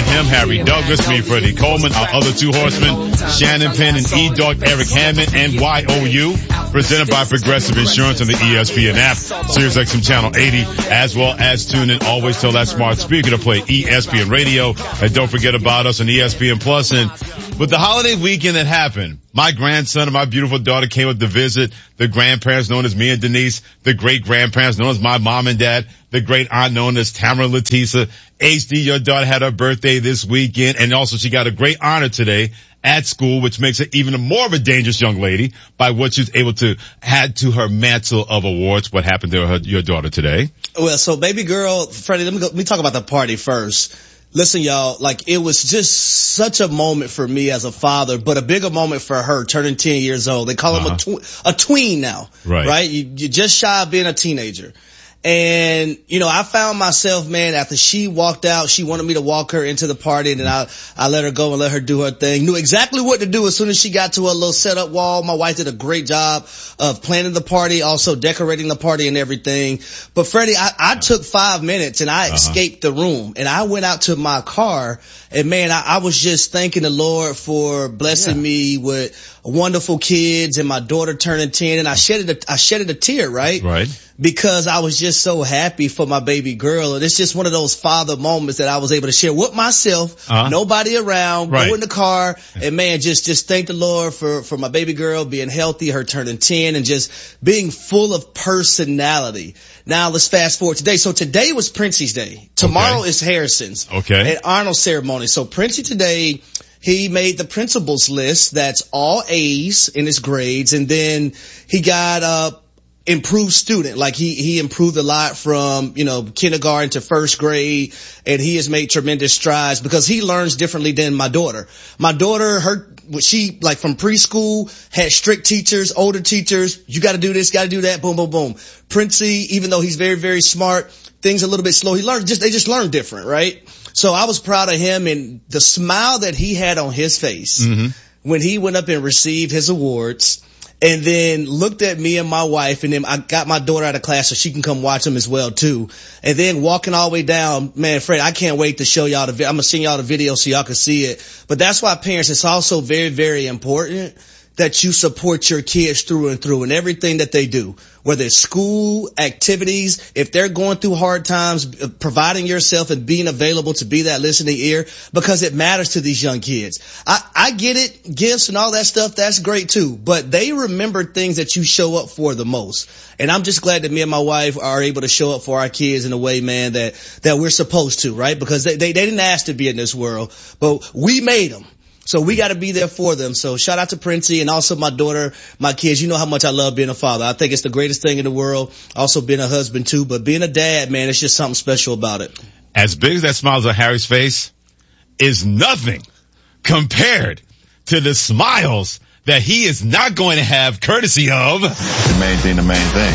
him, Harry Douglas, me, Freddie Coleman, our other two horsemen, Shannon Penn and E-Dog Eric Hammond, and YOU, presented by Progressive Insurance on the ESPN app, SiriusXM Channel 80, as well as tune in. Always tell that smart speaker to play ESPN Radio, and don't forget about us on ESPN Plus. And with the holiday weekend that happened, my grandson and my beautiful daughter came up to visit the grandparents known as me and Denise, the great grandparents known as my mom and dad, the great aunt known as Tamara Latisa. HD, your daughter had her birthday this weekend, and also she got a great honor today at school, which makes her even more of a dangerous young lady by what she's able to add to her mantle of awards. What happened to your daughter today? Well, so baby girl, Freddie, let me talk about the party first. Listen, y'all, like it was just such a moment for me as a father, but a bigger moment for her turning 10 years old. They call him a tween now, right? You're just shy of being a teenager. And, you know, I found myself, man, after she walked out, she wanted me to walk her into the party, and then I let her go and let her do her thing. Knew exactly what to do as soon as she got to her little setup wall. My wife did a great job of planning the party, also decorating the party and everything. But Freddie, I took 5 minutes and I escaped the room, and I went out to my car, and man, I was just thanking the Lord for blessing me with wonderful kids and my daughter turning 10, and I shedded a tear, right? Because I was just so happy for my baby girl. And it's just one of those father moments that I was able to share with myself, nobody around, go in the car, and man, just thank the Lord for my baby girl being healthy, her turning 10, and just being full of personality. Now let's fast forward today. So today was Princey's Day. Tomorrow is Harrison's. And Arnold's ceremony. So Princey today, he made the principal's list. That's all A's in his grades. And then he got, improved student. Like he improved a lot from, you know, kindergarten to first grade, and he has made tremendous strides because he learns differently than my daughter. My daughter, she like from preschool had strict teachers, older teachers. You got to do this, got to do that. Boom, boom, boom. Princey, even though he's very, very smart, things a little bit slow. They just learn different, right? So I was proud of him, and the smile that he had on his face when he went up and received his awards. And then looked at me and my wife, and then I got my daughter out of class so she can come watch them as well too. And then walking all the way down, man, Fred, I can't wait to show y'all I'm gonna send y'all the video so y'all can see it. But that's why parents, it's also very, very important that you support your kids through and through and everything that they do, whether it's school, activities, if they're going through hard times, providing yourself and being available to be that listening ear, because it matters to these young kids. I get it, gifts and all that stuff, that's great too, but they remember things that you show up for the most. And I'm just glad that me and my wife are able to show up for our kids in a way, man, that we're supposed to, right? Because they didn't ask to be in this world, but we made them. So we got to be there for them. So shout out to Princey and also my daughter, my kids. You know how much I love being a father. I think it's the greatest thing in the world. Also being a husband too, but being a dad, man, it's just something special about it. As big as that smile on Harry's face is nothing compared to the smiles that he is not going to have courtesy of the main thing. The main thing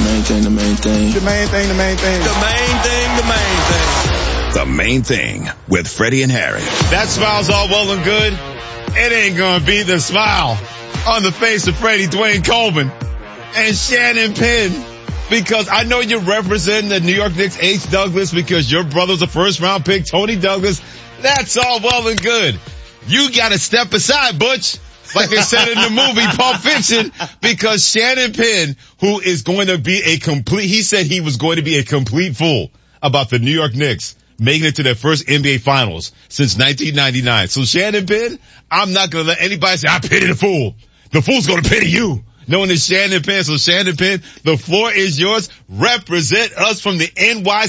with Freddie and Harry. That smile's all well and good. It ain't gonna be the smile on the face of Freddie Dwayne Coleman and Shannon Penn, because I know you're representing the New York Knicks H. Douglas because your brother's a first round pick, Tony Douglas. That's all well and good. You gotta step aside, Butch, like they said in the movie Pulp Fiction, because Shannon Penn, who is going to be he said he was going to be a complete fool about the New York Knicks making it to their first NBA Finals since 1999. So Shannon Penn, I'm not going to let anybody say, I pity the fool. The fool's going to pity you. Known as Shannon Penn. So Shannon Penn, the floor is yours. Represent us from the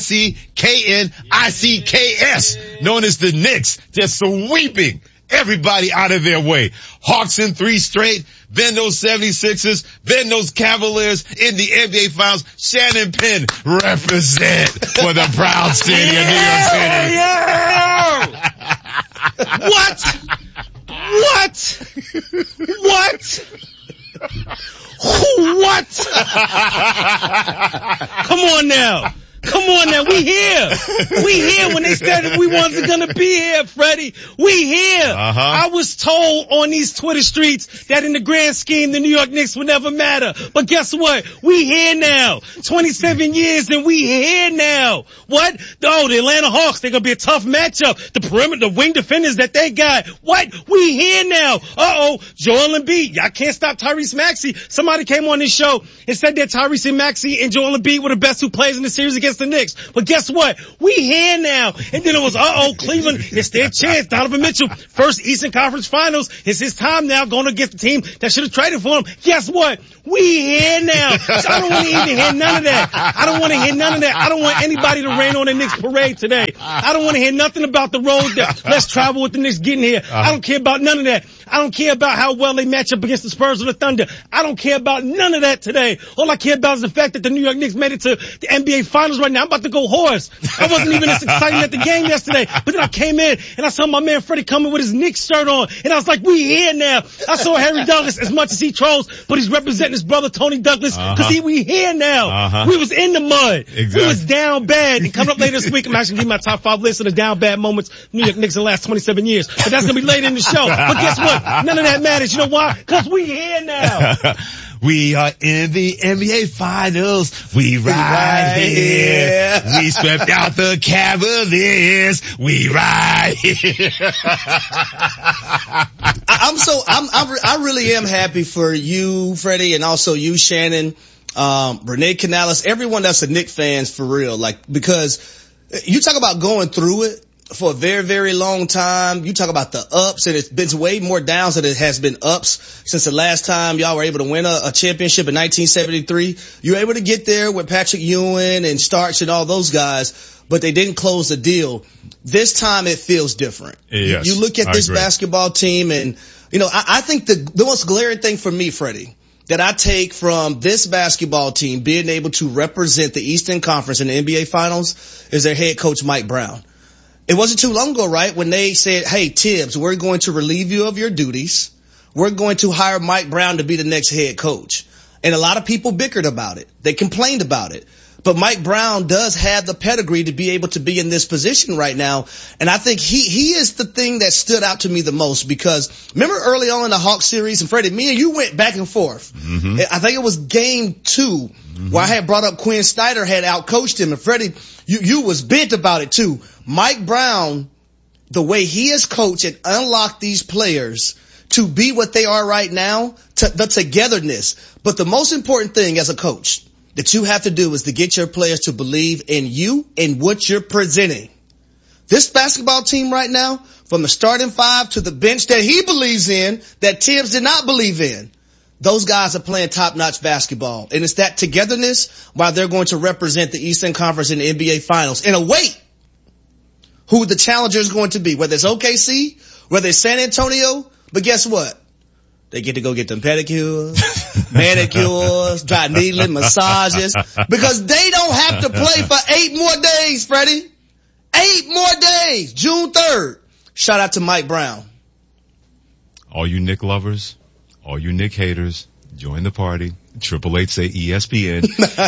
NYCKNICKS, known as the Knicks, just sweeping everybody out of their way. Hawks in 3 straight, then those 76ers, then those Cavaliers in the NBA Finals. Shannon Penn represent for the proud city of New York City. What? Come on now, we here. We here when they said we wasn't gonna be here, Freddie. We here. I was told on these Twitter streets that in the grand scheme, the New York Knicks would never matter. But guess what? We here now. 27 years and we here now. What? Oh, the Atlanta Hawks, they're gonna be a tough matchup. The perimeter, the wing defenders that they got. What? We here now. Joel Embiid. Y'all can't stop Tyrese Maxey. Somebody came on this show and said that Tyrese Maxey and Joel Embiid were the best two players in the series against the Knicks. But guess what? We here now. And then it was, Cleveland, it's their chance. Donovan Mitchell, first Eastern Conference Finals. It's his time now going against the team that should have traded for him. Guess what? We here now. So I don't want to even hear none of that. I don't want to hear none of that. I don't want anybody to rain on the Knicks parade today. I don't want to hear nothing about the road that let's travel with the Knicks getting here. I don't care about none of that. I don't care about how well they match up against the Spurs or the Thunder. I don't care about none of that today. All I care about is the fact that the New York Knicks made it to the NBA Finals right now. I'm about to go hoarse. I wasn't even as excited at the game yesterday. But then I came in and I saw my man Freddie coming with his Knicks shirt on. And I was like, we here now. I saw Harry Douglas as much as he trolls, but he's representing his brother Tony Douglas because we here now. We was in the mud. Exactly. We was down bad. And coming up later this week, I'm actually giving my top 5 list of the down bad moments New York Knicks in the last 27 years. But that's going to be later in the show. But guess what? None of that matters. You know why? Because we here now. We are in the NBA Finals. We right here. We swept out the Cavaliers. We right here. I really am happy for you, Freddie, and also you, Shannon, Renee Canales, everyone that's a Knicks fans for real. Like, because you talk about going through it for a very, very long time. You talk about the ups, and it's been way more downs than it has been ups since the last time y'all were able to win a championship in 1973. You were able to get there with Patrick Ewing and Starks and all those guys, but they didn't close the deal. This time it feels different. Yes, you look at this basketball team, and, you know, I think the most glaring thing for me, Freddie, that I take from this basketball team being able to represent the Eastern Conference in the NBA Finals is their head coach, Mike Brown. It wasn't too long ago, right, when they said, hey, Tibbs, we're going to relieve you of your duties. We're going to hire Mike Brown to be the next head coach. And a lot of people bickered about it. They complained about it. But Mike Brown does have the pedigree to be able to be in this position right now. And I think he is the thing that stood out to me the most, because remember early on in the Hawks series, and Freddie, me and you went back and forth. Mm-hmm. I think it was game 2 where I had brought up Quinn Snyder had outcoached him. And Freddie, you was bent about it too. Mike Brown, the way he has coached and unlocked these players to be what they are right now, the togetherness. But the most important thing as a coach that you have to do is to get your players to believe in you and what you're presenting. This basketball team right now, from the starting 5 to the bench that he believes in, that Tibbs did not believe in, those guys are playing top-notch basketball. And it's that togetherness while they're going to represent the Eastern Conference in the NBA Finals. And await who the challenger is going to be, whether it's OKC, whether it's San Antonio. But guess what? They get to go get them pedicures, manicures, dry needling, massages, because they don't have to play for 8 more days, Freddie. 8 more days. June 3rd. Shout out to Mike Brown. All you Knick lovers, all you Knick haters, join the party. 888 say ESPN,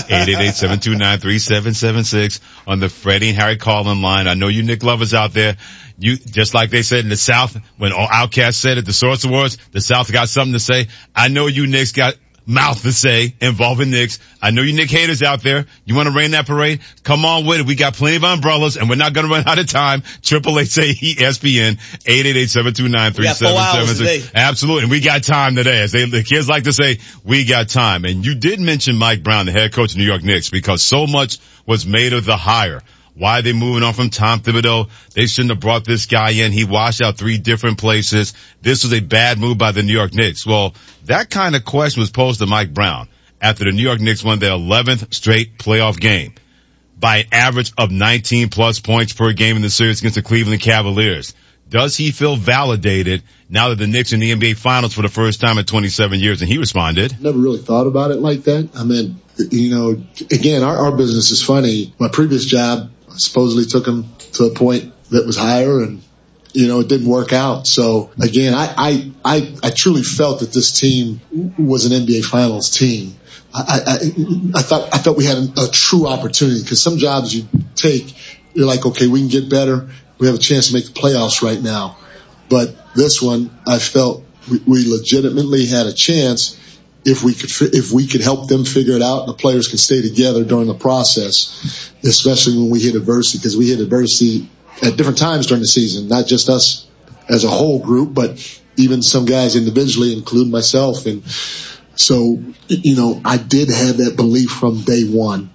888-729-3776 on the Freddie and Harry call-in line. I know you Knick lovers out there. You, just like they said in the South, when Outkast said at the Source Awards, the South got something to say. I know you Knicks got mouth to say involving Knicks. I know you Knick haters out there. You want to rain that parade? Come on with it. We got plenty of umbrellas, and we're not going to run out of time. 888 say ESPN, 888-729-3776. Absolutely. And we got time today. As the kids like to say, we got time. And you did mention Mike Brown, the head coach of the New York Knicks, because so much was made of the hire. Why are they moving on from Tom Thibodeau? They shouldn't have brought this guy in. He washed out 3 different places. This was a bad move by the New York Knicks. Well, that kind of question was posed to Mike Brown after the New York Knicks won their 11th straight playoff game by an average of 19 plus points per game in the series against the Cleveland Cavaliers. Does he feel validated now that the Knicks are in the NBA Finals for the first time in 27 years? And he responded, never really thought about it like that. I mean, you know, again, our business is funny. My previous job supposedly took him to a point that was higher, and, you know, it didn't work out. So again, I truly felt that this team was an NBA Finals team. I thought we had a true opportunity, because some jobs you take you're like, okay, we can get better. We have a chance to make the playoffs right now. But this one, I felt we legitimately had a chance if we could help them figure it out and the players could stay together during the process, especially when we hit adversity, because we hit adversity at different times during the season, not just us as a whole group, but even some guys individually, including myself. And so, I did have that belief from day one.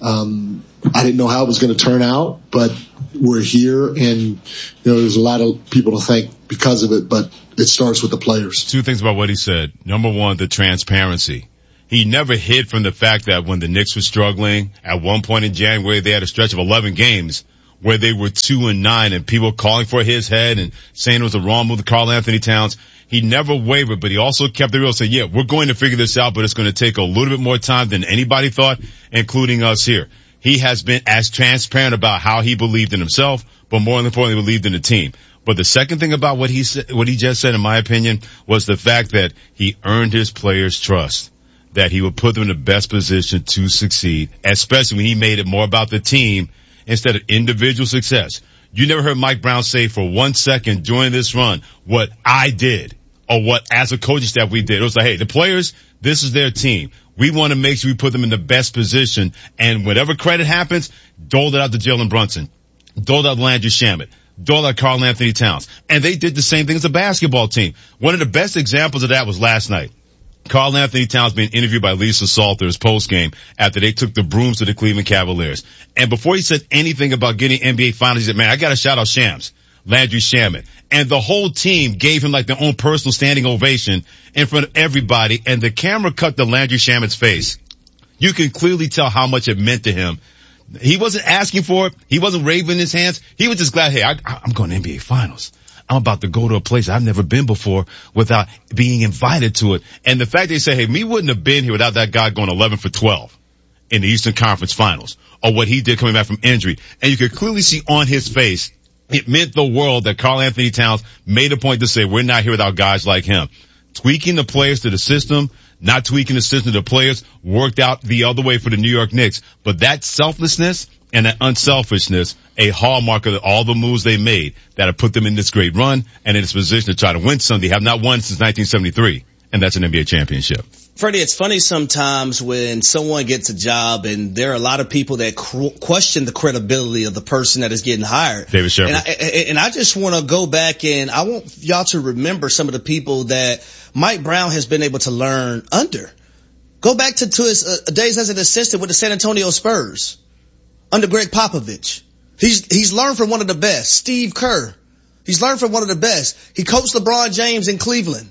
I didn't know how it was going to turn out, but we're here, and there's a lot of people to thank because of it, but it starts with the players. Two things about what he said. Number one, the transparency. He never hid from the fact that when the Knicks were struggling, at one point in January, they had a stretch of 11 games where they were 2-9, and people calling for his head and saying it was a wrong move to Karl Anthony Towns. He never wavered, but he also kept it real, saying, yeah, we're going to figure this out, but it's going to take a little bit more time than anybody thought, including us here. He has been as transparent about how he believed in himself, but more importantly, believed in the team. But the second thing about what he just said, in my opinion, was the fact that he earned his players' trust, that he would put them in the best position to succeed, especially when he made it more about the team instead of individual success. You never heard Mike Brown say for 1 second during this run what I did or what as a coaching staff we did. It was like, hey, the players, this is their team. We want to make sure we put them in the best position, and whatever credit happens, dole it out to Jalen Brunson, dole it out to Landry Shamet, dole out Karl Anthony Towns. And they did the same thing as a basketball team. One of the best examples of that was last night. Karl Anthony Towns being interviewed by Lisa Salters post-game after they took the brooms to the Cleveland Cavaliers. And before he said anything about getting NBA Finals, he said, man, I got to shout out Shams, Landry Shamet. And the whole team gave him like their own personal standing ovation in front of everybody. And the camera cut to Landry Shamet's face. You can clearly tell how much it meant to him. He wasn't asking for it. He wasn't waving his hands. He was just glad, hey, I'm going to NBA Finals. I'm about to go to a place I've never been before without being invited to it. And the fact they say, hey, me wouldn't have been here without that guy going 11 for 12 in the Eastern Conference Finals, or what he did coming back from injury. And you could clearly see on his face, it meant the world that Karl Anthony Towns made a point to say, we're not here without guys like him. Tweaking the players to the system, not tweaking the system to the players, worked out the other way for the New York Knicks. But that selflessness and that unselfishness, a hallmark of all the moves they made that have put them in this great run and in this position to try to win something. They have not won since 1973, and that's an NBA championship. Freddie, it's funny sometimes when someone gets a job, and there are a lot of people that question the credibility of the person that is getting hired. David Shepard. And I just want to go back, and I want y'all to remember some of the people that Mike Brown has been able to learn under. Go back to his days as an assistant with the San Antonio Spurs under Greg Popovich. He's learned from one of the best, Steve Kerr. He's learned from one of the best. He coached LeBron James in Cleveland.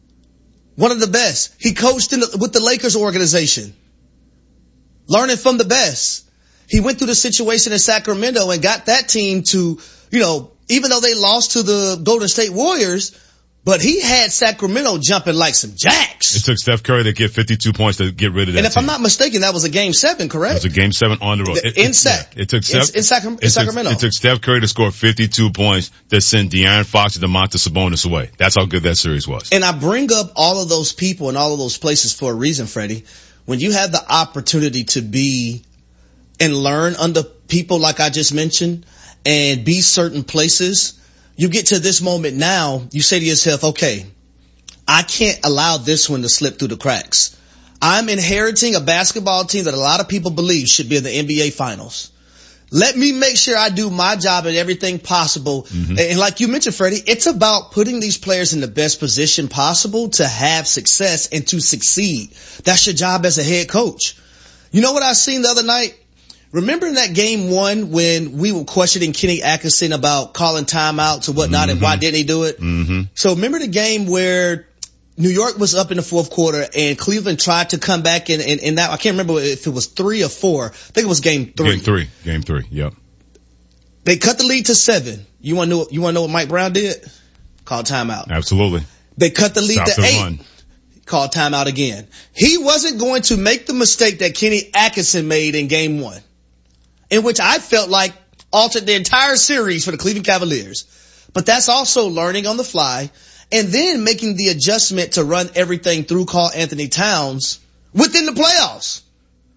One of the best. He coached with the Lakers organization. Learning from the best. He went through the situation in Sacramento and got that team to, even though they lost to the Golden State Warriors, but he had Sacramento jumping like some jacks. It took Steph Curry to get 52 points to get rid of that And if team. I'm not mistaken, that was a Game 7, correct? It was a Game 7 on the road. In Sacramento. It took Steph Curry to score 52 points to send De'Aaron Fox and DeMontis Sabonis away. That's how good that series was. And I bring up all of those people and all of those places for a reason, Freddie. When you have the opportunity to be and learn under people like I just mentioned and be certain places, you get to this moment now, you say to yourself, okay, I can't allow this one to slip through the cracks. I'm inheriting a basketball team that a lot of people believe should be in the NBA Finals. Let me make sure I do my job and everything possible. Mm-hmm. And like you mentioned, Freddie, it's about putting these players in the best position possible to have success and to succeed. That's your job as a head coach. You know what I seen the other night? Remember in that Game 1 when we were questioning Kenny Atkinson about calling timeouts and whatnot, and why didn't he do it? Mm-hmm. So remember the game where New York was up in the fourth quarter and Cleveland tried to come back and that, I can't remember if it was 3 or 4. I think it was Game 3. Game 3, yep. They cut the lead to 7. You want to know what Mike Brown did? Called timeout. Absolutely. They cut the lead Stop to 8. Run. Called timeout again. He wasn't going to make the mistake that Kenny Atkinson made in Game 1. In which I felt like altered the entire series for the Cleveland Cavaliers. But that's also learning on the fly and then making the adjustment to run everything through Karl Anthony Towns within the playoffs.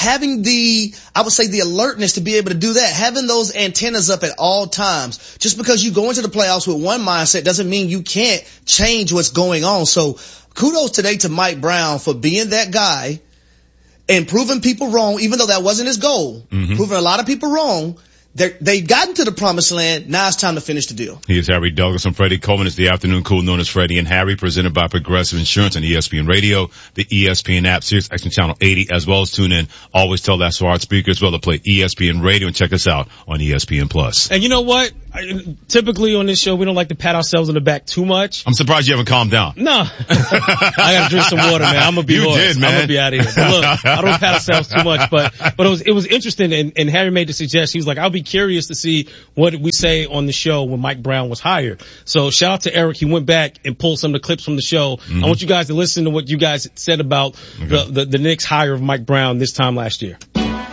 having the alertness to be able to do that, having those antennas up at all times. Just because you go into the playoffs with one mindset doesn't mean you can't change what's going on. So kudos today to Mike Brown for being that guy and proving people wrong, even though that wasn't his goal, proving a lot of people wrong. They've gotten to the promised land. Now it's time to finish the deal. He is Harry Douglas and Freddie Coleman. It's the afternoon cool known as Freddie and Harry, presented by Progressive Insurance on ESPN Radio, the ESPN app, Sirius XM Channel 80, as well as tune in. Always tell that smart speaker as well to play ESPN Radio and check us out on ESPN Plus. And you know what? Typically on this show, we don't like to pat ourselves on the back too much. I'm surprised you haven't calmed down. No. I gotta drink some water, man. I'm gonna be honest. I'm gonna be out of here. But look, I don't pat ourselves too much, but it was interesting, and Harry made the suggestion. He was like, I'll be curious to see what we say on the show when Mike Brown was hired. So shout out to Eric. He went back and pulled some of the clips from the show. I want you guys to listen to what you guys said about the Knicks hire of Mike Brown this time last year.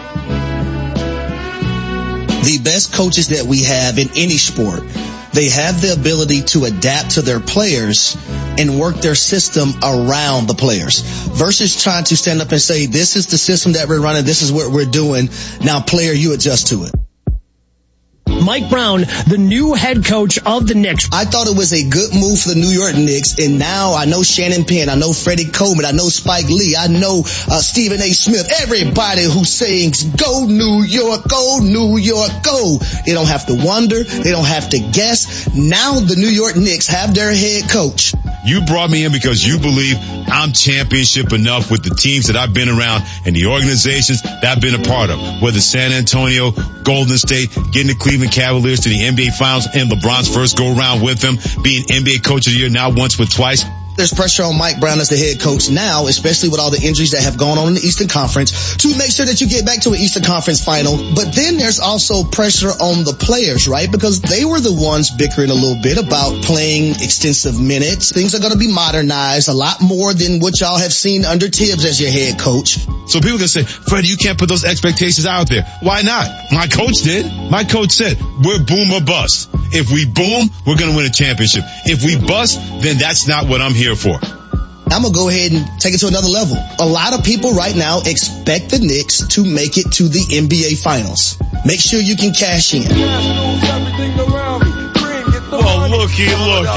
The best coaches that we have in any sport, they have the ability to adapt to their players and work their system around the players versus trying to stand up and say, this is the system that we're running. This is what we're doing. Now, player, you adjust to it. Mike Brown, the new head coach of the Knicks. I thought it was a good move for the New York Knicks, and now I know Shannon Penn, I know Freddie Coleman, I know Spike Lee, I know Stephen A. Smith, everybody who sings, go New York, go New York, go. They don't have to wonder, they don't have to guess. Now the New York Knicks have their head coach. You brought me in because you believe I'm championship enough with the teams that I've been around and the organizations that I've been a part of, whether San Antonio, Golden State, getting the Cleveland Cavaliers to the NBA Finals and LeBron's first go-around with them, being NBA Coach of the Year now once but twice. There's pressure on Mike Brown as the head coach now, especially with all the injuries that have gone on in the Eastern Conference, to make sure that you get back to an Eastern Conference final. But then there's also pressure on the players, right? Because they were the ones bickering a little bit about playing extensive minutes. Things are going to be modernized a lot more than what y'all have seen under Tibbs as your head coach. So people can say, Freddie, you can't put those expectations out there. Why not? My coach did. My coach said, we're boom or bust. If we boom, we're going to win a championship. If we bust, then that's not what I'm here for. I'm going to go ahead and take it to another level. A lot of people right now expect the Knicks to make it to the NBA Finals. Make sure you can cash in. Well, looky.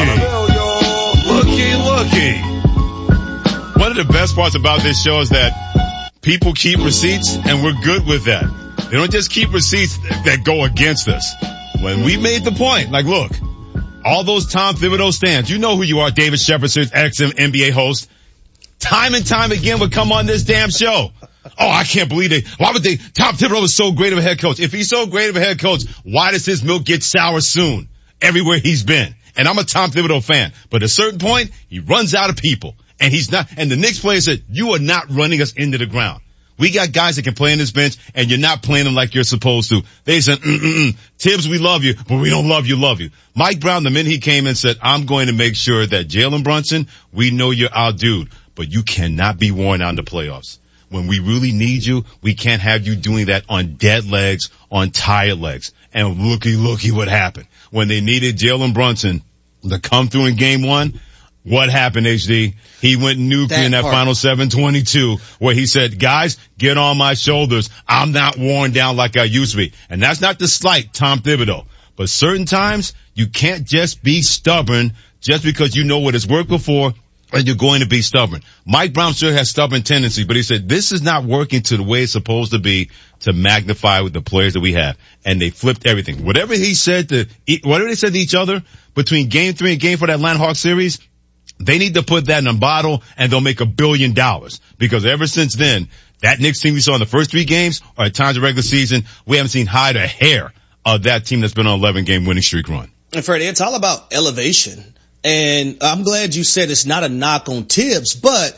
One of the best parts about this show is that people keep receipts, and we're good with that. They don't just keep receipts that go against us. When we made the point, like, look, all those Tom Thibodeau stands, you know who you are, David Shepard, XM NBA host. Time and time again would come on this damn show. Oh, I can't believe it. Why would they? Tom Thibodeau is so great of a head coach. If he's so great of a head coach, why does his milk get sour soon? Everywhere he's been. And I'm a Tom Thibodeau fan. But at a certain point, he runs out of people. And he's not, and the Knicks player said, you are not running us into the ground. We got guys that can play on this bench, and you're not playing them like you're supposed to. They said, Tibbs, we love you, but we don't love you. Mike Brown, the minute he came in, said, I'm going to make sure that Jalen Brunson, we know you're our dude, but you cannot be worn out in the playoffs. When we really need you, we can't have you doing that on dead legs, on tired legs. And looky what happened. When they needed Jalen Brunson to come through in game one, what happened, HD? He went nuclear in that final 7-22 where he said, guys, get on my shoulders. I'm not worn down like I used to be. And that's not to slight Tom Thibodeau. But certain times, you can't just be stubborn just because you know what it's worked before and you're going to be stubborn. Mike Brown sure has stubborn tendencies, but he said, this is not working to the way it's supposed to be to magnify with the players that we have. And they flipped everything. Whatever they said to each other between game 3 and game 4 of that Atlanta Hawks series, they need to put that in a bottle and they'll make $1 billion, because ever since then, that Knicks team we saw in the first 3 games or at times of regular season, we haven't seen hide or hair of that team that's been on an 11-game winning streak run. And Freddie, it's all about elevation. And I'm glad you said it's not a knock on Tibbs, but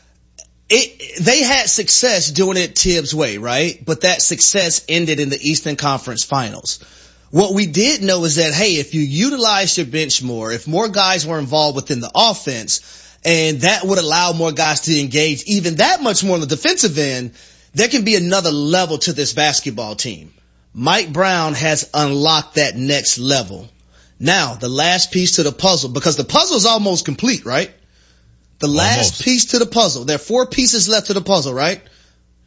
they had success doing it Tibbs' way, right? But that success ended in the Eastern Conference Finals. What we did know is that, hey, if you utilize your bench more, if more guys were involved within the offense, and that would allow more guys to engage even that much more on the defensive end, there can be another level to this basketball team. Mike Brown has unlocked that next level. Now, the last piece to the puzzle, because the puzzle is almost complete, right? The last piece to the puzzle. There are 4 pieces left to the puzzle, right?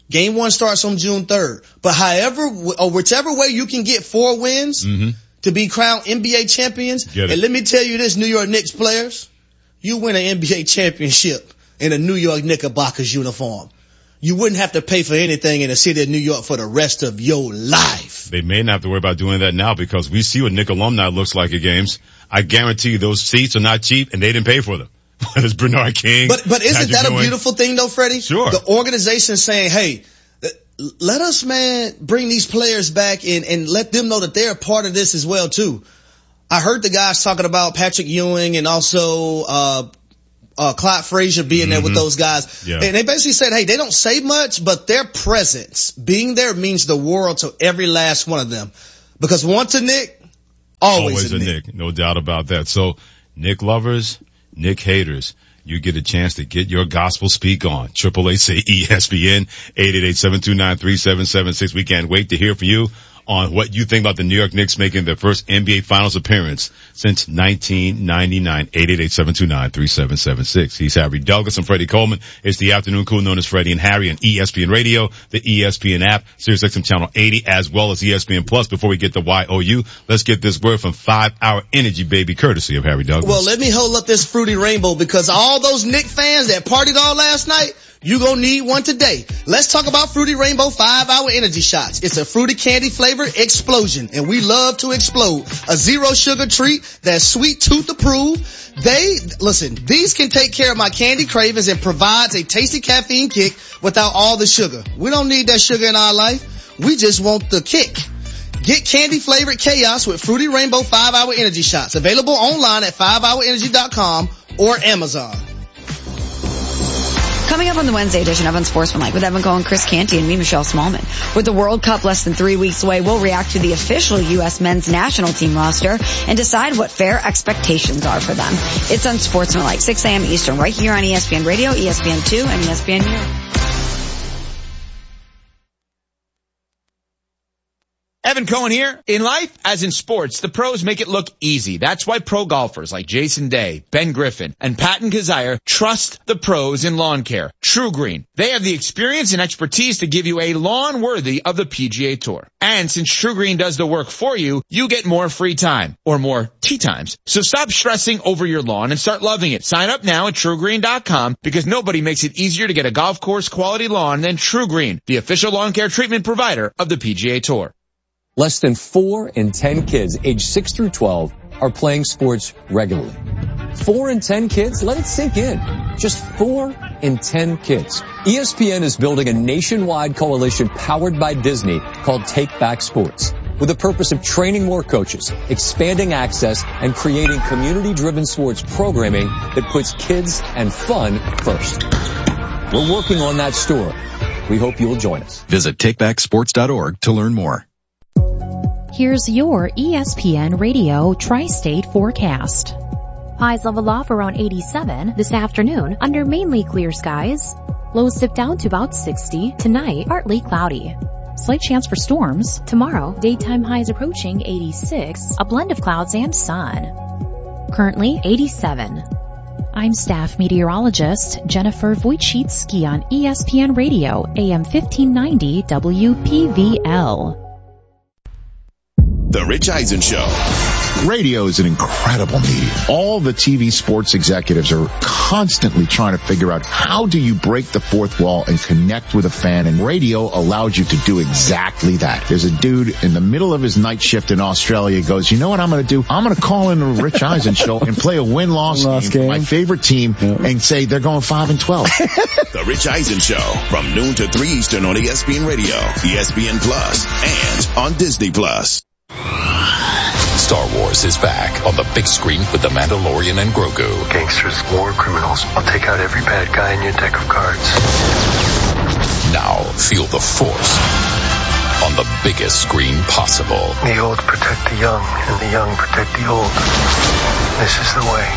Game 1 starts on June 3rd. But whichever way you can get 4 wins to be crowned NBA champions, and let me tell you this, New York Knicks players, you win an NBA championship in a New York Knickerbockers uniform. You wouldn't have to pay for anything in the city of New York for the rest of your life. They may not have to worry about doing that now because we see what Knick alumni looks like at games. I guarantee you those seats are not cheap and they didn't pay for them. Whether it's Bernard King. But isn't that a beautiful thing though, Freddie? Sure. The organization saying, hey, let us, man, bring these players back and let them know that they're a part of this as well too. I heard the guys talking about Patrick Ewing and also, Clyde Frazier being there with those guys. Yeah. And they basically said, hey, they don't say much, but their presence, being there means the world to every last one of them. Because once a Knick, always a Knick. No doubt about that. So, Knick lovers, Knick haters, you get a chance to get your gospel speak on. 888-ESPN, 888-729-3776. We can't wait to hear from you on what you think about the New York Knicks making their first NBA Finals appearance since 1999. 888-729-3776. He's Harry Douglas and Freddie Coleman. It's the afternoon crew known as Freddie and Harry on ESPN Radio, the ESPN app, SiriusXM Channel 80, as well as ESPN Plus. Before we get to YOU, let's get this word from 5 Hour Energy, baby, courtesy of Harry Douglas. Well, let me hold up this Fruity Rainbow because all those Knick fans that partied all last night, you gonna need one today. Let's talk about Fruity Rainbow 5 Hour Energy Shots. It's a fruity candy flavor explosion, and we love to explode. A 0 sugar treat that's sweet tooth approved. These can take care of my candy cravings and provides a tasty caffeine kick without all the sugar. We don't need that sugar in our life. We just want the kick. Get candy flavored chaos with Fruity Rainbow 5 Hour Energy Shots. Available online at 5hourenergy.com or Amazon. Coming up on the Wednesday edition of Unsportsmanlike with Evan Cohen, Chris Canty, and me, Michelle Smallman. With the World Cup less than 3 weeks away, we'll react to the official U.S. men's national team roster and decide what fair expectations are for them. It's Unsportsmanlike, 6 a.m. Eastern, right here on ESPN Radio, ESPN2, and ESPNU. Evan Cohen here. In life, as in sports, the pros make it look easy. That's why pro golfers like Jason Day, Ben Griffin, and Patton Kazire trust the pros in lawn care. True Green. They have the experience and expertise to give you a lawn worthy of the PGA Tour. And since True Green does the work for you, you get more free time, or more tee times. So stop stressing over your lawn and start loving it. Sign up now at TrueGreen.com because nobody makes it easier to get a golf course quality lawn than True Green, the official lawn care treatment provider of the PGA Tour. Less than 4 in 10 kids aged 6 through 12 are playing sports regularly. 4 in 10 kids? Let it sink in. Just 4 in 10 kids. ESPN is building a nationwide coalition powered by Disney called Take Back Sports, with the purpose of training more coaches, expanding access, and creating community-driven sports programming that puts kids and fun first. We're working on that story. We hope you'll join us. Visit takebacksports.org to learn more. Here's your ESPN Radio Tri-State forecast. Highs level off around 87 this afternoon under mainly clear skies. Lows dip down to about 60. Tonight, partly cloudy. Slight chance for storms. Tomorrow, daytime highs approaching 86, a blend of clouds and sun. Currently 87. I'm staff meteorologist Jennifer Wojcicki on ESPN Radio, AM 1590 WPVL. The Rich Eisen Show. Radio is an incredible medium. All the TV sports executives are constantly trying to figure out how do you break the fourth wall and connect with a fan, and radio allows you to do exactly that. There's a dude in the middle of his night shift in Australia goes, you know what I'm going to do? I'm going to call in the Rich Eisen Show and play a win-loss game for my favorite team and say they're going 5-12. The Rich Eisen Show from noon to 3 Eastern on ESPN Radio, ESPN Plus, and on Disney Plus. Star Wars is back on the big screen with The Mandalorian and Grogu. Gangsters, war criminals. I'll take out every bad guy in your deck of cards. Now feel the Force on the biggest screen possible. The old protect the young, and the young protect the old. This is the way.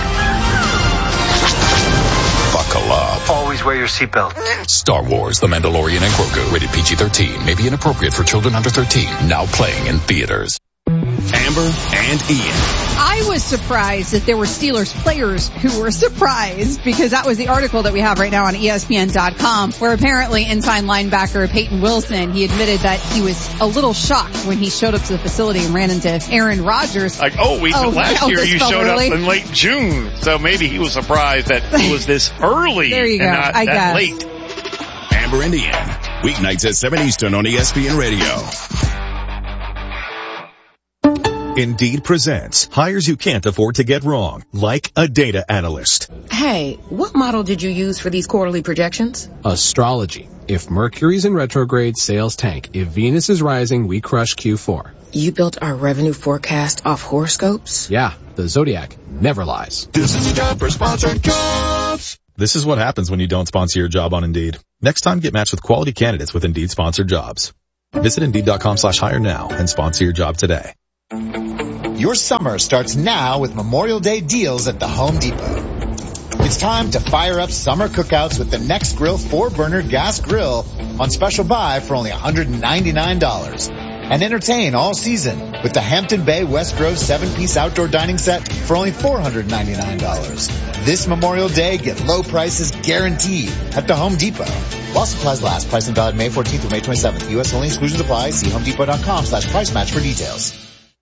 Buckle up. Always wear your seatbelt. Star Wars, The Mandalorian and Grogu. Rated PG-13. May be inappropriate for children under 13. Now playing in theaters. Amber and Ian. I I was surprised that there were Steelers players who were surprised, because that was the article that we have right now on ESPN.com, where apparently inside linebacker Peyton Wilson, he admitted that he was a little shocked when he showed up to the facility and ran into Aaron Rodgers. Like, last year you showed up in late June, so maybe he was surprised that it was this early there you go. and not I that guess. late. Amber and Ian, weeknights at 7 Eastern on ESPN Radio. Indeed presents hires you can't afford to get wrong, like a data analyst. Hey, what model did you use for these quarterly projections? Astrology. If Mercury's in retrograde, sales tank. If Venus is rising, we crush Q4. You built our revenue forecast off horoscopes? Yeah, the Zodiac never lies. This is a job for sponsored jobs. This is what happens when you don't sponsor your job on Indeed. Next time, get matched with quality candidates with Indeed sponsored jobs. Visit Indeed.com/hire now and sponsor your job today. Your summer starts now with Memorial Day deals at the Home Depot. It's time to fire up summer cookouts with the Nextgrill 4-burner gas grill on special buy for only $199. And entertain all season with the Hampton Bay West Grove 7-piece outdoor dining set for only $499. This Memorial Day, get low prices guaranteed at the Home Depot. While supplies last, pricing valid May 14th through May 27th. U.S. only, exclusions apply. See homedepot.com/price match for details.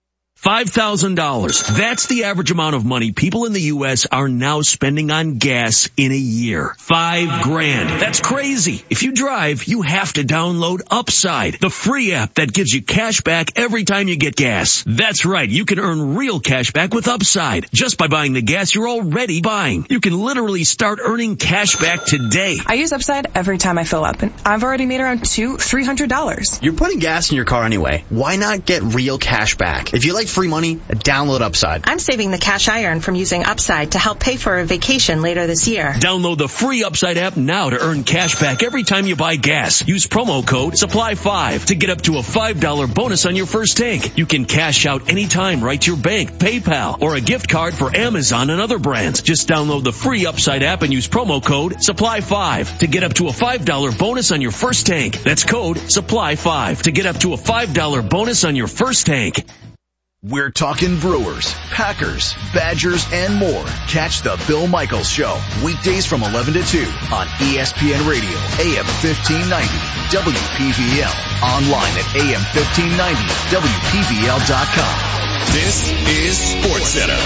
$5,000. That's the average amount of money people in the U.S. are now spending on gas in a year. $5,000. That's crazy. If you drive, you have to download Upside, the free app that gives you cash back every time you get gas. That's right. You can earn real cash back with Upside just by buying the gas you're already buying. You can literally start earning cash back today. I use Upside every time I fill up, and I've already made around $300. You're putting gas in your car anyway. Why not get real cash back? If you like free money, download Upside. I'm saving the cash I earn from using Upside to help pay for a vacation later this year. Download the free Upside app now to earn cash back every time you buy gas. Use promo code SUPPLY5 to get up to a $5 bonus on your first tank. You can cash out anytime right to your bank, PayPal, or a gift card for Amazon and other brands. Just download the free Upside app and use promo code SUPPLY5 to get up to a $5 bonus on your first tank. That's code SUPPLY5 to get up to a $5 bonus on your first tank. We're talking Brewers, Packers, Badgers, and more. Catch the Bill Michaels Show, weekdays from 11 to 2 on ESPN Radio, AM 1590, WPVL. Online at AM1590, WPVL.com. This is SportsCenter.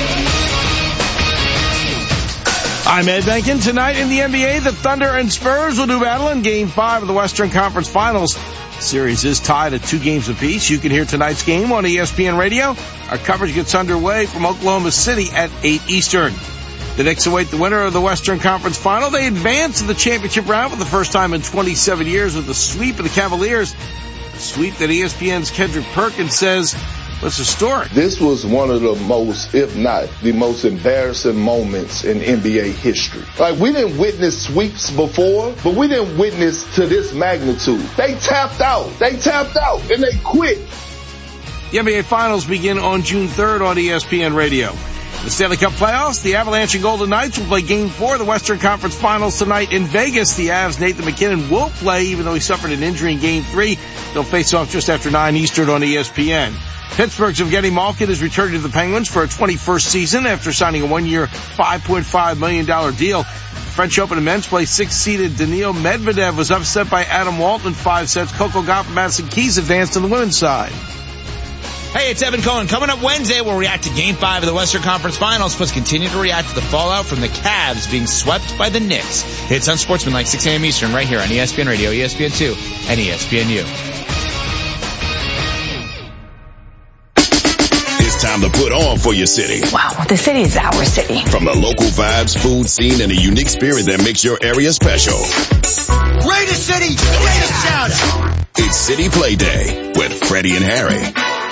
I'm Ed Benkin. Tonight in the NBA, the Thunder and Spurs will do battle in Game 5 of the Western Conference Finals. The series is tied at 2 games apiece. You can hear tonight's game on ESPN Radio. Our coverage gets underway from Oklahoma City at 8 Eastern. The Knicks await the winner of the Western Conference Final. They advance to the championship round for the first time in 27 years with a sweep of the Cavaliers. A sweep that ESPN's Kendrick Perkins says was historic. This was one of the most, if not the most embarrassing moments in NBA history. Like, we didn't witness sweeps before, but we didn't witness to this magnitude. They tapped out, and they quit. The NBA Finals begin on June 3rd on ESPN Radio. The Stanley Cup playoffs, the Avalanche and Golden Knights will play Game 4 of the Western Conference Finals tonight in Vegas. The Avs' Nathan MacKinnon will play, even though he suffered an injury in Game 3. They'll face off just after 9 Eastern on ESPN. Pittsburgh's Evgeny Malkin is returning to the Penguins for a 21st season after signing a 1-year, $5.5 million deal. The French Open in men's play, 6-seeded Daniil Medvedev was upset by Adam Walton in 5 sets. Coco Gauff and Madison Keys advanced on the women's side. Hey, it's Evan Cohen. Coming up Wednesday, we'll react to Game 5 of the Western Conference Finals, plus continue to react to the fallout from the Cavs being swept by the Knicks. It's on Sportsmanlike, 6 a.m. Eastern, right here on ESPN Radio, ESPN2, and ESPNU. It's time to put on for your city. Wow, the city is our city. From the local vibes, food scene, and a unique spirit that makes your area special. Greatest city, greatest shout out. It's City Play Day with Freddie and Harry.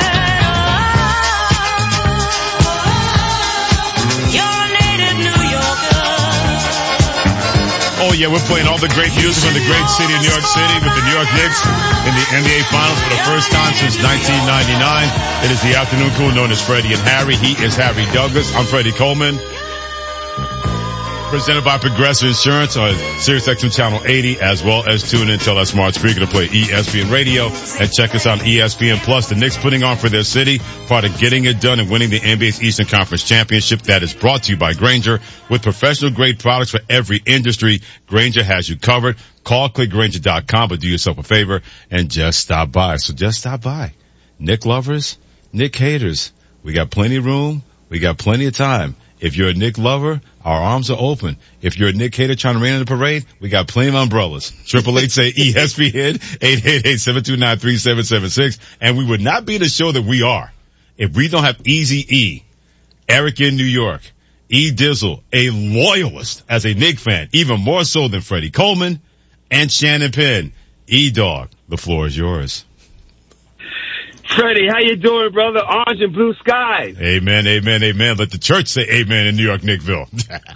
Oh, yeah, we're playing all the great music in the great city of New York City with the New York Knicks in the NBA Finals for the first time since 1999. It is the afternoon crew known as Freddie and Harry. He is Harry Douglas. I'm Freddie Coleman. Presented by Progressive Insurance on SiriusXM Channel 80, as well as tune in, tell that smart speaker to play ESPN Radio, and check us out on ESPN Plus. The Knicks putting on for their city, part of getting it done and winning the NBA's Eastern Conference Championship. That is brought to you by Grainger. With professional grade products for every industry, Grainger has you covered. Call clickgrainger.com, but do yourself a favor and just stop by. So just stop by. Knick lovers, Knick haters, we got plenty of room. We got plenty of time. If you're a Knick lover, our arms are open. If you're a Knick hater trying to rain in the parade, we got plenty of umbrellas. 888 say ESPN, 888-729-3776. And we would not be the show that we are if we don't have Eazy-E, Eric in New York, E Dizzle, a loyalist as a Knick fan, even more so than Freddie Coleman, and Shannon Penn. E-Dog, the floor is yours. Freddie, how you doing, brother? Orange and blue skies. Amen, amen, amen. Let the church say amen in New York, Nickville.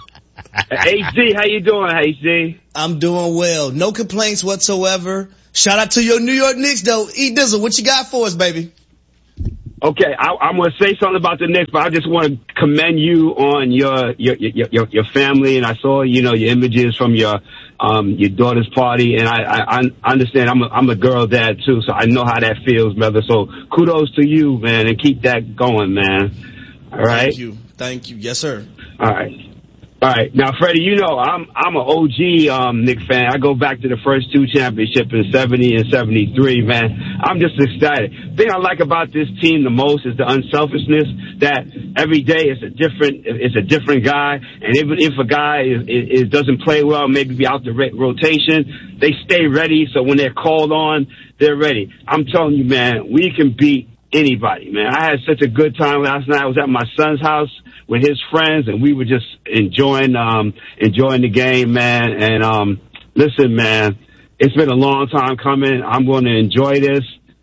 HG, how you doing, HG? I'm doing well. No complaints whatsoever. Shout out to your New York Knicks, though. E Dizzle, what you got for us, baby? Okay, I'm going to say something about the Knicks, but I just want to commend you on your family. And I saw, your images from your daughter's party, and I understand I'm a girl dad too, so I know how that feels, brother. So kudos to you, man, and keep that going, man. All right. Thank you. Yes, sir. All right. Now, Freddie, I'm an OG Knicks fan. I go back to the first two championships in 70 and 73, man. I'm just excited. The thing I like about this team the most is the unselfishness that every day it's a different guy, and even if a guy doesn't play well, maybe be out the rotation, they stay ready. So when they're called on, they're ready. I'm telling you, man, we can beat anybody, man. I had such a good time last night. I was at my son's house with his friends, and we were just enjoying the game, man. And listen, man, it's been a long time coming. I'm going to enjoy this.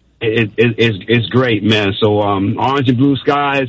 It's great, man. So orange and blue skies,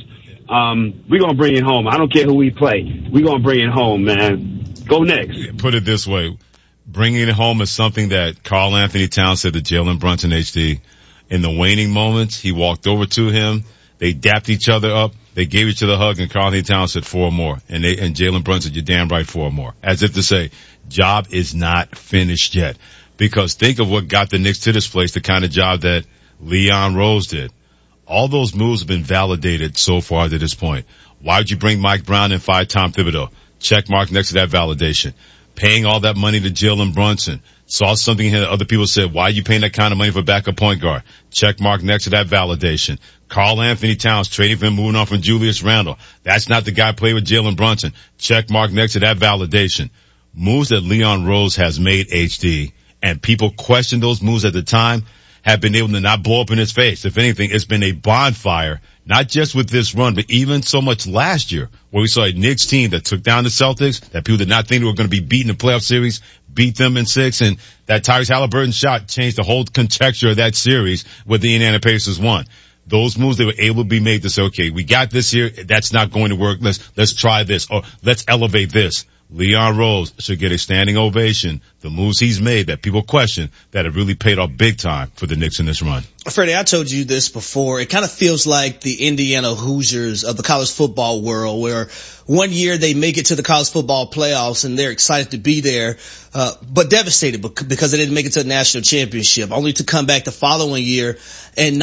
we're going to bring it home. I don't care who we play. We're going to bring it home, man. Go Knicks. Put it this way. Bringing it home is something that Karl Anthony Towns said to Jalen Brunson, HD. In the waning moments, he walked over to him. They dapped each other up. They gave each other a hug, and Karl Anthony Towns said 4 more. And Jalen Brunson, you're damn right, 4 more. As if to say, job is not finished yet. Because think of what got the Knicks to this place, the kind of job that Leon Rose did. All those moves have been validated so far to this point. Why would you bring Mike Brown and fire Tom Thibodeau? Check mark next to that validation. Paying all that money to Jalen Brunson. Saw something here that other people said, why are you paying that kind of money for backup point guard? Check mark next to that validation. Karl Anthony Towns trading for him, moving on from Julius Randle. That's not the guy playing with Jalen Brunson. Check mark next to that validation. Moves that Leon Rose has made, HD, and people questioned those moves at the time, have been able to not blow up in his face. If anything, it's been a bonfire, not just with this run, but even so much last year, where we saw a Knicks team that took down the Celtics, that people did not think they were going to be beaten in the playoff series, beat them in 6, and that Tyrese Halliburton shot changed the whole conjecture of that series with the Indiana Pacers won. Those moves, they were able to be made to say, okay, we got this here, that's not going to work, let's try this, or let's elevate this. Leon Rose should get a standing ovation. The moves he's made that people question that have really paid off big time for the Knicks in this run. Freddie, I told you this before. It kind of feels like the Indiana Hoosiers of the college football world, where one year they make it to the college football playoffs and they're excited to be there, but devastated because they didn't make it to the national championship, only to come back the following year and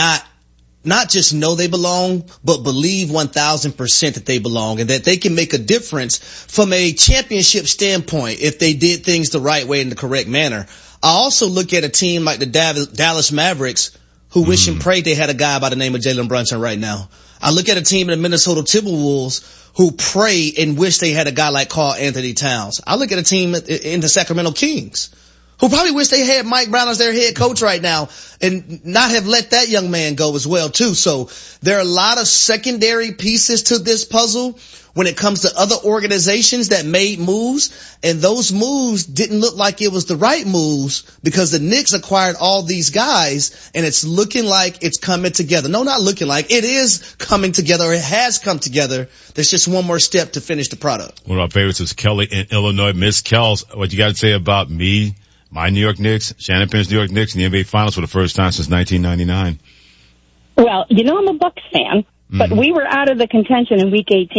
not just know they belong, but believe 1,000% that they belong and that they can make a difference from a championship standpoint if they did things the right way in the correct manner. I also look at a team like the Dallas Mavericks who wish and pray they had a guy by the name of Jalen Brunson right now. I look at a team in the Minnesota Timberwolves who pray and wish they had a guy like Karl Anthony Towns. I look at a team in the Sacramento Kings who probably wish they had Mike Brown as their head coach right now and not have let that young man go as well too. So there are a lot of secondary pieces to this puzzle when it comes to other organizations that made moves, and those moves didn't look like it was the right moves because the Knicks acquired all these guys, and it's looking like it's coming together. No, not looking like. It is coming together. It has come together. There's just one more step to finish the product. One of our favorites is Kelly in Illinois. Miss Kells, what you got to say about me, my New York Knicks, Shannon Penn's New York Knicks in the NBA Finals for the first time since 1999? Well, I'm a Bucks fan, but we were out of the contention in Week 18.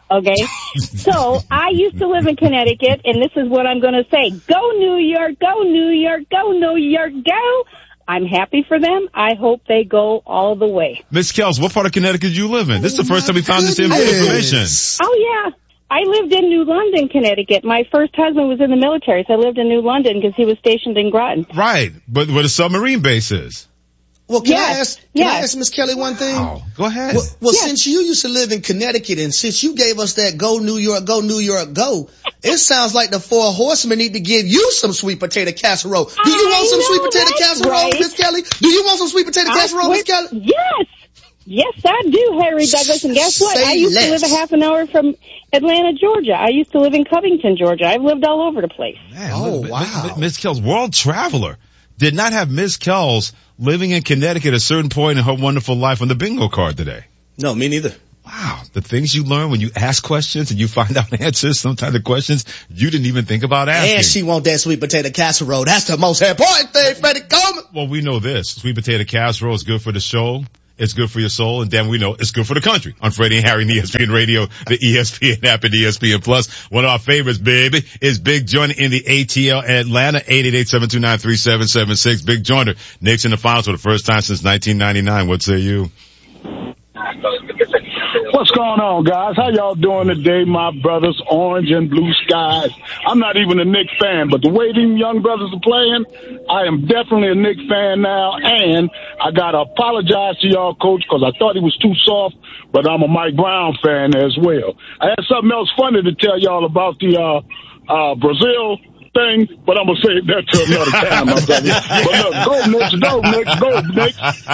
Okay? So I used to live in Connecticut, and this is what I'm going to say. Go New York, go New York, go New York, go. I'm happy for them. I hope they go all the way. Miss Kels, what part of Connecticut do you live in? This is the first time we found this information. Oh, yeah. I lived in New London, Connecticut. My first husband was in the military, so I lived in New London because he was stationed in Groton. Right, but where the submarine base is. Well, can I ask Miss Kelly one thing? Oh, go ahead. Well, since you used to live in Connecticut and since you gave us that go New York, go, it sounds like the Four Horsemen need to give you some sweet potato casserole. Do you want some sweet potato casserole, Miss Kelly? Do you want some sweet potato casserole, Miss Kelly? Yes. Yes, I do, Harry Douglas. And guess what? I used to live a half an hour from Atlanta, Georgia. I used to live in Covington, Georgia. I've lived all over the place. Man, wow. Miss Kells, world traveler. Did not have Miss Kells living in Connecticut at a certain point in her wonderful life on the bingo card today. No, me neither. Wow. The things you learn when you ask questions and you find out answers, sometimes the questions you didn't even think about asking. And she want that sweet potato casserole. That's the most important thing, Freddie Coleman. Well, we know this. Sweet potato casserole is good for the show. It's good for your soul, and then we know it's good for the country. On Freddie and Harry and ESPN Radio, the ESPN app, and ESPN Plus. One of our favorites, baby, is Big Jointer in the ATL Atlanta, 888-729-3776. Big Jointer, Knicks in the finals for the first time since 1999. What say you? What's going on, guys? How y'all doing today, my brothers? Orange and blue skies. I'm not even a Knicks fan, but the way these young brothers are playing, I am definitely a Knicks fan now, and I got to apologize to y'all, Coach, because I thought he was too soft, but I'm a Mike Brown fan as well. I had something else funny to tell y'all about the Brazil thing, but I'm going to save that till another time, my brother. But look,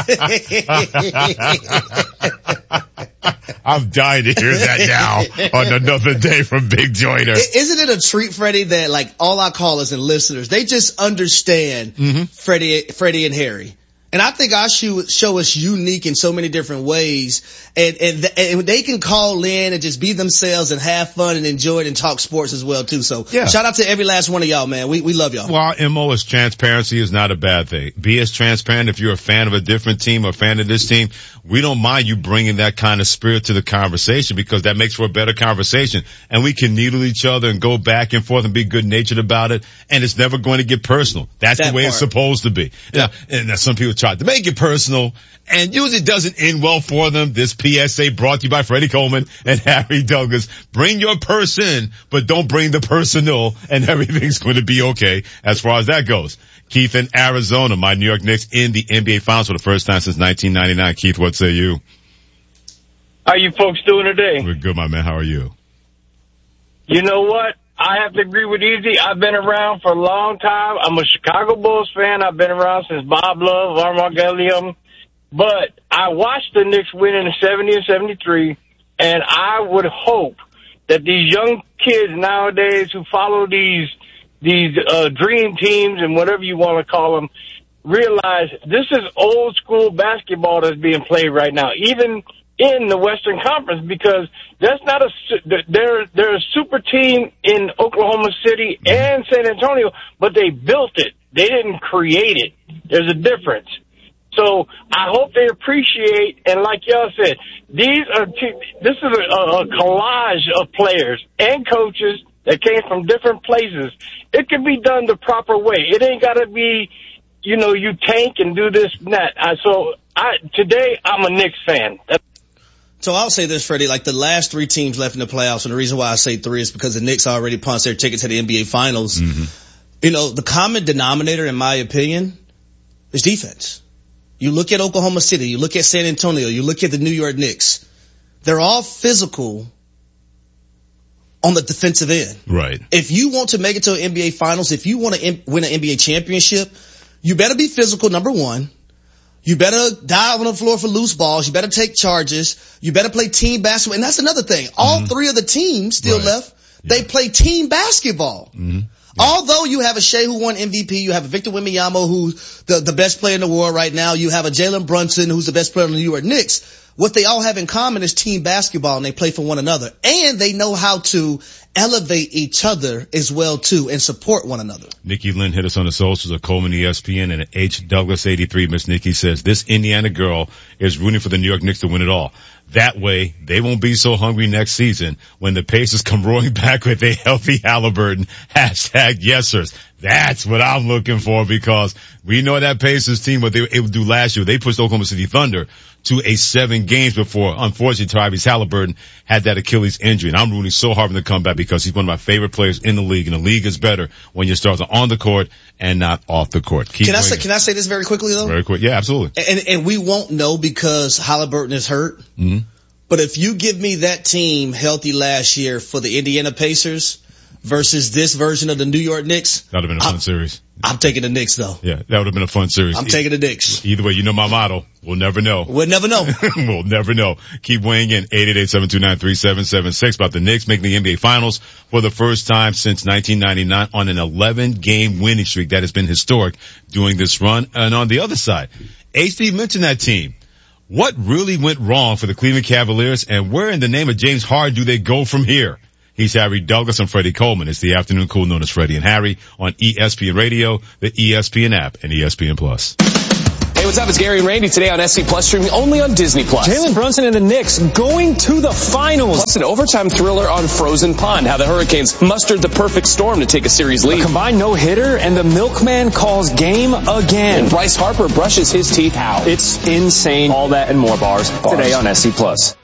go Knicks. I'm dying to hear that now on another day from Big Jointer. Isn't it a treat, Freddie, that like all our callers and listeners, they just understand Freddie and Harry. And I think our show is unique in so many different ways. And they can call in and just be themselves and have fun and enjoy it and talk sports as well, too. So shout out to every last one of y'all, man. We love y'all. Well, our MO is transparency is not a bad thing. Be as transparent. If you're a fan of a different team or a fan of this team, we don't mind you bringing that kind of spirit to the conversation because that makes for a better conversation. And we can needle each other and go back and forth and be good natured about it. And it's never going to get personal. That's the way it's supposed to be. Yeah. And some people try to make it personal, and usually it doesn't end well for them. This PSA brought to you by Freddie Coleman and Harry Douglas. Bring your person, but don't bring the personal, and everything's going to be okay as far as that goes. Keith in Arizona, my New York Knicks in the NBA Finals for the first time since 1999. Keith, what say you? How you folks doing today? We're good, my man. How are you? You know what? I have to agree with Easy. I've been around for a long time. I'm a Chicago Bulls fan. I've been around since Bob Love, Armand Gilliam. But I watched the Knicks win in the 70 and 73, and I would hope that these young kids nowadays who follow these dream teams and whatever you want to call them realize this is old school basketball that's being played right now, even in the Western Conference, because that's not they're a super team in Oklahoma City and San Antonio, but they built it. They didn't create it. There's a difference. So I hope they appreciate, and like y'all said, this is a collage of players and coaches that came from different places. It can be done the proper way. It ain't got to be, you tank and do this and that. Today I'm a Knicks fan. So I'll say this, Freddie, like the last three teams left in the playoffs, and the reason why I say three is because the Knicks already punched their ticket to the NBA Finals. The common denominator, in my opinion, is defense. You look at Oklahoma City, you look at San Antonio, you look at the New York Knicks. They're all physical on the defensive end. Right. If you want to make it to an NBA Finals, if you want to win an NBA championship, you better be physical, number one. You better dive on the floor for loose balls. You better take charges. You better play team basketball. And that's another thing. All three of the teams still left, they play team basketball. Although you have a Shea who won MVP, you have a Victor Wembanyama who's the best player in the world right now, you have a Jalen Brunson who's the best player in the New York Knicks, what they all have in common is team basketball, and they play for one another. And they know how to elevate each other as well, too, and support one another. Nikki Lynn hit us on the socials of Coleman ESPN, and H. Douglas 83, Miss Nikki says, this Indiana girl is rooting for the New York Knicks to win it all. That way, they won't be so hungry next season when the Pacers come roaring back with a healthy Halliburton. #YesSirs. That's what I'm looking for, because we know that Pacers team, what they were able to do last year. They pushed Oklahoma City Thunder to a 7 games before, unfortunately, Tyrese Halliburton had that Achilles injury. And I'm rooting so hard for him to come back, because he's one of my favorite players in the league. And the league is better when your stars are on the court and not off the court. Can I say this very quickly, though? Very quick. Yeah, absolutely. And we won't know because Halliburton is hurt. Mm-hmm. But if you give me that team healthy last year for the Indiana Pacers versus this version of the New York Knicks, that would have been a fun series. I'm taking the Knicks, though. Yeah, that would have been a fun series. I'm taking the Knicks. Either way, you know my motto. We'll never know. We'll never know. We'll never know. Keep weighing in. 888-729-3776 about the Knicks making the NBA Finals for the first time since 1999 on an 11-game winning streak that has been historic during this run. And on the other side, HD mentioned that team. What really went wrong for the Cleveland Cavaliers, and where in the name of James Harden do they go from here? He's Harry Douglas and Freddie Coleman. It's the afternoon cool known as Freddie and Harry on ESPN Radio, the ESPN app, and ESPN Plus. Hey, what's up? It's Gary and Randy today on SC Plus, streaming only on Disney Plus. Jalen Brunson and the Knicks going to the finals. Plus an overtime thriller on Frozen Pond, how the Hurricanes mustered the perfect storm to take a series lead. A combined no-hitter, and the milkman calls game again. And Bryce Harper brushes his teeth how? It's insane. All that and more bars today on SC Plus.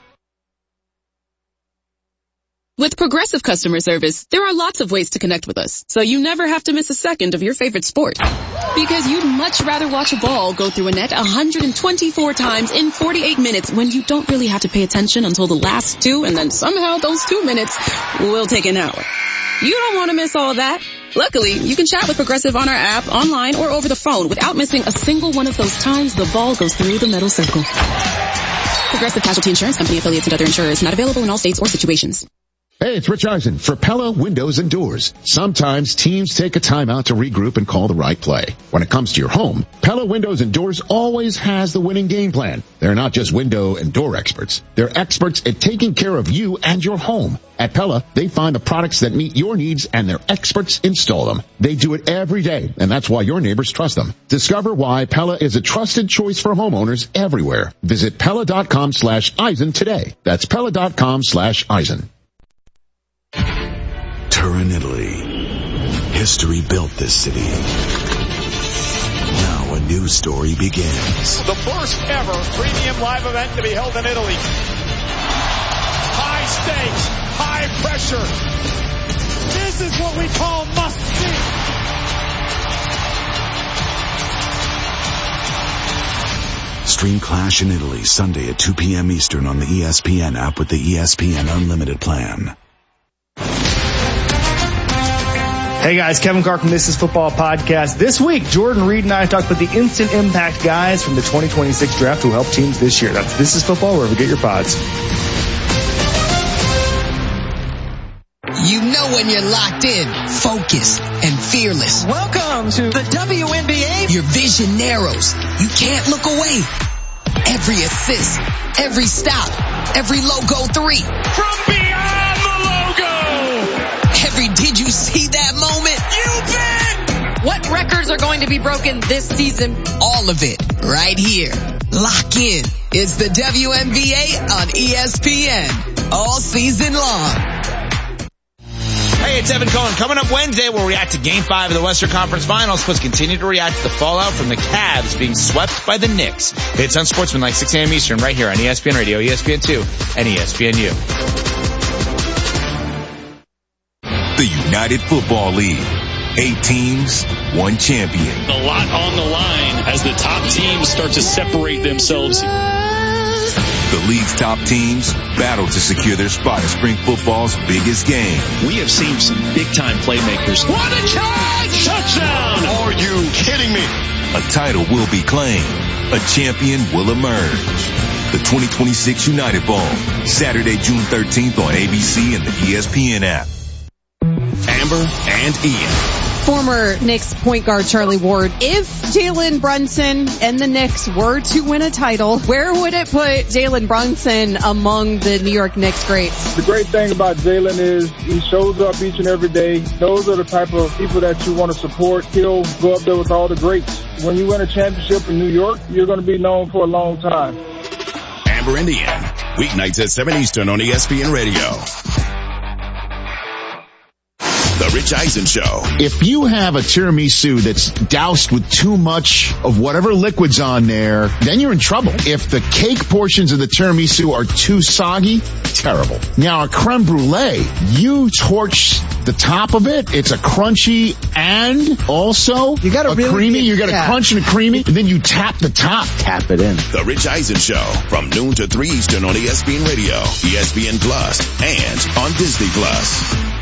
With Progressive customer service, there are lots of ways to connect with us, so you never have to miss a second of your favorite sport. Because you'd much rather watch a ball go through a net 124 times in 48 minutes when you don't really have to pay attention until the last 2, and then somehow those 2 minutes will take an hour. You don't want to miss all that. Luckily, you can chat with Progressive on our app, online, or over the phone without missing a single one of those times the ball goes through the metal circle. Progressive Casualty Insurance Company, affiliates, and other insurers. Not available in all states or situations. Hey, it's Rich Eisen for Pella Windows and Doors. Sometimes teams take a timeout to regroup and call the right play. When it comes to your home, Pella Windows and Doors always has the winning game plan. They're not just window and door experts. They're experts at taking care of you and your home. At Pella, they find the products that meet your needs and their experts install them. They do it every day, and that's why your neighbors trust them. Discover why Pella is a trusted choice for homeowners everywhere. Visit Pella.com/Eisen today. That's Pella.com/Eisen. Turin, Italy. History built this city. Now a new story begins. The first ever premium live event to be held in Italy. High stakes, high pressure. This is what we call must see. Stream Clash in Italy Sunday at 2 p.m. Eastern on the ESPN app with the ESPN Unlimited plan. Hey guys, Kevin Carr from This Is Football Podcast. This week, Jordan Reed and I talked about the instant impact guys from the 2026 draft who helped teams this year. That's This Is Football, wherever you get your pods. You know when you're locked in, focused, and fearless. Welcome to the WNBA. Your vision narrows. You can't look away. Every assist, every stop, every logo 3. From beyond the logo. Every did you see that moment? You bet! What records are going to be broken this season? All of it, right here. Lock in. It's the WNBA on ESPN. All season long. Hey, it's Evan Cohen. Coming up Wednesday, we'll react to Game 5 of the Western Conference Finals, plus continue to react to the fallout from the Cavs being swept by the Knicks. It's on Sportsmanlike, 6 a.m. Eastern, right here on ESPN Radio, ESPN2, and ESPNU. The United Football League. 8 teams, 1 champion. A lot on the line as the top teams start to separate themselves. The league's top teams battle to secure their spot in spring football's biggest game. We have seen some big-time playmakers. What a charge! Touchdown! Are you kidding me? A title will be claimed. A champion will emerge. The 2026 United Bowl, Saturday, June 13th on ABC and the ESPN app. Amber and Ian. Former Knicks point guard Charlie Ward, if Jalen Brunson and the Knicks were to win a title, where would it put Jalen Brunson among the New York Knicks greats? The great thing about Jalen is he shows up each and every day. Those are the type of people that you want to support. He'll go up there with all the greats. When you win a championship in New York, you're going to be known for a long time. Amber and Ian. Weeknights at 7 Eastern on ESPN Radio. The Rich Eisen Show. If you have a tiramisu that's doused with too much of whatever liquid's on there, then you're in trouble. If the cake portions of the tiramisu are too soggy, terrible. Now, a creme brulee, you torch the top of it. It's a crunchy and also you got a really creamy. You got a crunch and a creamy, and then you tap the top. Tap it in. The Rich Eisen Show from noon to 3 Eastern on ESPN Radio, ESPN Plus, and on Disney Plus.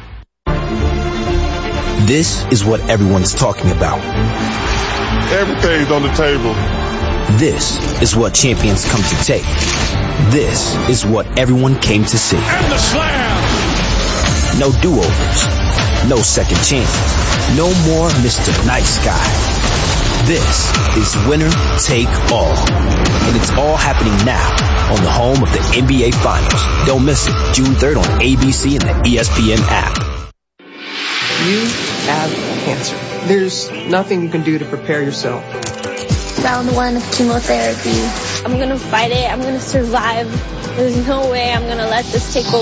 This is what everyone's talking about. Everything's on the table. This is what champions come to take. This is what everyone came to see. And the slam! No do-overs. No second chances. No more Mr. Nice Guy. This is winner take all. And it's all happening now on the home of the NBA Finals. Don't miss it. June 3rd on ABC and the ESPN app. You have cancer. There's nothing you can do to prepare yourself. Round 1 of chemotherapy. I'm going to fight it. I'm going to survive. There's no way I'm going to let this take over.